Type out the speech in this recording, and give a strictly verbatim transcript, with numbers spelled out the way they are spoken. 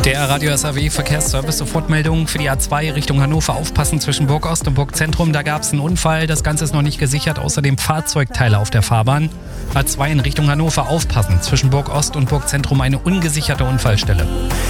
Der Radio S A W Verkehrsservice, Sofortmeldung für die A zwei Richtung Hannover. Aufpassen zwischen Burg Ost und Burg Zentrum. Da gab es einen Unfall. Das Ganze ist noch nicht gesichert. Außerdem Fahrzeugteile auf der Fahrbahn. A zwei in Richtung Hannover. Aufpassen zwischen Burg Ost und Burg Zentrum. Eine ungesicherte Unfallstelle.